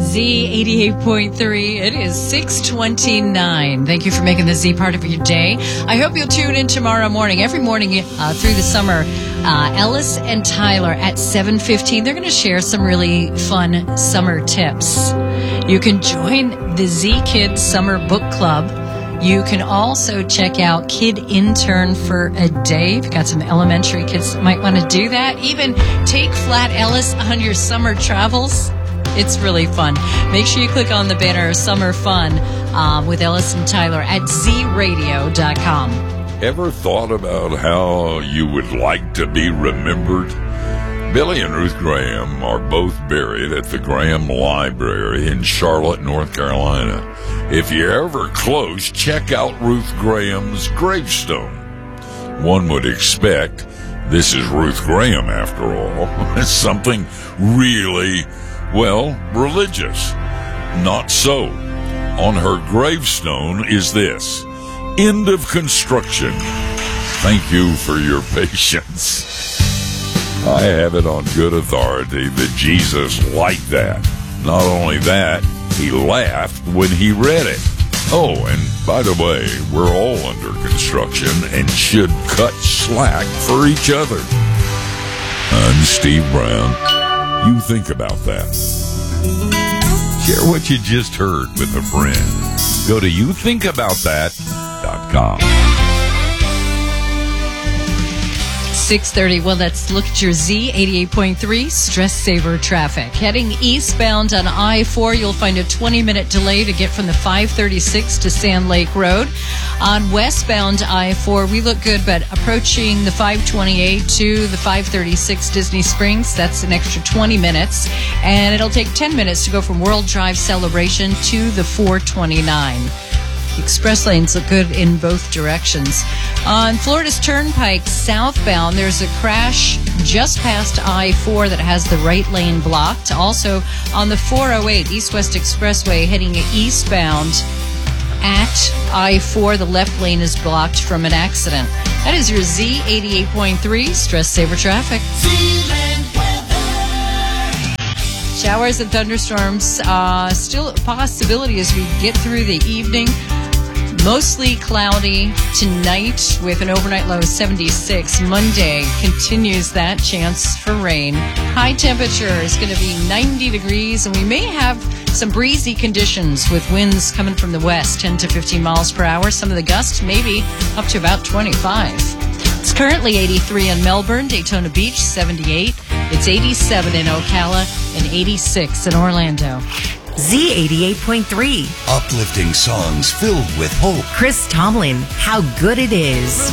Z88.3. It is 6:29. Thank you for making the Z part of your day. I hope you'll tune in tomorrow morning. Every morning through the summer, Ellis and Tyler at 7:15. They're going to share some really fun summer tips. You can join the Z Kids Summer Book Club. You can also check out Kid Intern for a day. If you've got some elementary kids that might want to do that. Even take Flat Ellis on your summer travels. It's really fun. Make sure you click on the banner Summer Fun with Ellis and Tyler at zradio.com. Ever thought about how you would like to be remembered? Billy and Ruth Graham are both buried at the Graham Library in Charlotte, North Carolina. If you're ever close, check out Ruth Graham's gravestone. One would expect this is Ruth Graham, after all. It's something really, religious. Not so. On her gravestone is this: end of construction. Thank you for your patience. I have it on good authority that Jesus liked that. Not only that, he laughed when he read it. Oh, and by the way, we're all under construction and should cut slack for each other. I'm Steve Brown. You think about that. Share what you just heard with a friend. Go to youthinkaboutthat.com. 6:30. Well, let's look at your Z88.3 stress saver traffic. Heading eastbound on I-4, you'll find a 20-minute delay to get from the 536 to Sand Lake Road. On westbound I-4, we look good, but approaching the 528 to the 536 Disney Springs, that's an extra 20 minutes. And it'll take 10 minutes to go from World Drive Celebration to the 429. Express lanes look good in both directions. On Florida's Turnpike southbound, there's a crash just past I-4 that has the right lane blocked. Also, on the 408 East-West Expressway heading eastbound at I-4, the left lane is blocked from an accident. That is your Z88.3 stress saver traffic. Showers and thunderstorms still a possibility as we get through the evening. Mostly cloudy tonight with an overnight low of 76. Monday continues that chance for rain. High temperature is going to be 90 degrees, and we may have some breezy conditions with winds coming from the west, 10 to 15 miles per hour. Some of the gusts maybe up to about 25. It's currently 83 in Melbourne, Daytona Beach, 78. It's 87 in Ocala and 86 in Orlando. Z88.3. Uplifting songs filled with hope. Chris Tomlin, How Good It Is.